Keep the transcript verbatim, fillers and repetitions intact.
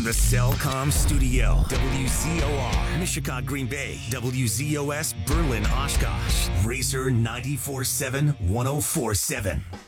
the Cellcom studio. W Z O R, Mishikot, Green Bay. W Z O S, Berlin, Oshkosh. Racer ninety-four seven, one oh four seven.